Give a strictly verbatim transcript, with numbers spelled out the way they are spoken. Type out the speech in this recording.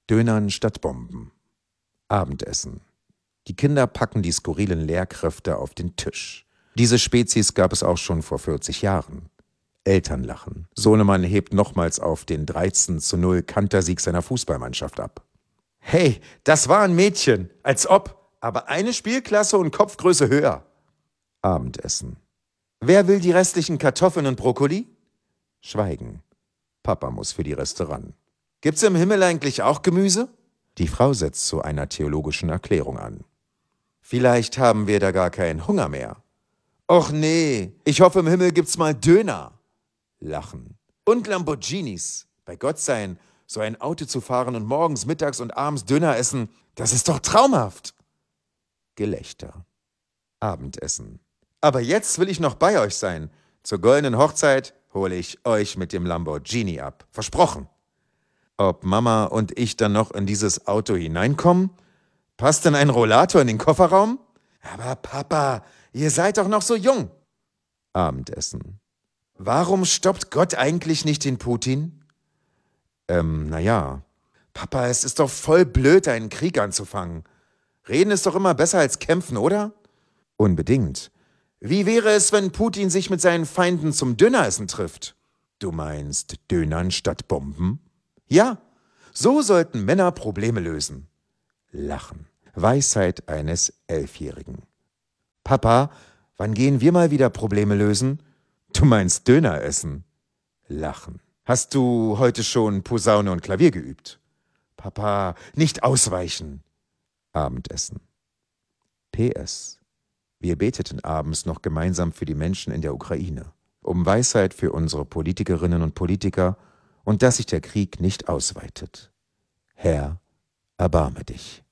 Dönern statt Bomben. Abendessen. Die Kinder packen die skurrilen Lehrkräfte auf den Tisch. Diese Spezies gab es auch schon vor vierzig Jahren. Eltern lachen. Sohnemann hebt nochmals auf den dreizehn zu null Kantersieg seiner Fußballmannschaft ab. Hey, das war ein Mädchen, als ob, aber eine Spielklasse und Kopfgröße höher. Abendessen. Wer will die restlichen Kartoffeln und Brokkoli? Schweigen. Papa muss für die Reste ran. Gibt's im Himmel eigentlich auch Gemüse? Die Frau setzt zu einer theologischen Erklärung an. Vielleicht haben wir da gar keinen Hunger mehr. Och nee, ich hoffe im Himmel gibt's mal Döner. Lachen. Und Lamborghinis. Bei Gott sein, so ein Auto zu fahren und morgens, mittags und abends Döner essen, das ist doch traumhaft. Gelächter. Abendessen. Aber jetzt will ich noch bei euch sein. Zur goldenen Hochzeit hole ich euch mit dem Lamborghini ab. Versprochen. Ob Mama und ich dann noch in dieses Auto hineinkommen? Passt denn ein Rollator in den Kofferraum? Aber Papa, ihr seid doch noch so jung. Abendessen. Warum stoppt Gott eigentlich nicht den Putin? Ähm, naja. Papa, es ist doch voll blöd, einen Krieg anzufangen. Reden ist doch immer besser als kämpfen, oder? Unbedingt. Wie wäre es, wenn Putin sich mit seinen Feinden zum Döneressen trifft? Du meinst Dönern statt Bomben? Ja, so sollten Männer Probleme lösen. Lachen. Weisheit eines Elfjährigen. Papa, wann gehen wir mal wieder Probleme lösen? Du meinst Döner essen. Lachen. Hast du heute schon Posaune und Klavier geübt? Papa, nicht ausweichen. Abendessen. P S. Wir beteten abends noch gemeinsam für die Menschen in der Ukraine, um Weisheit für unsere Politikerinnen und Politiker und dass sich der Krieg nicht ausweitet. Herr, erbarme dich.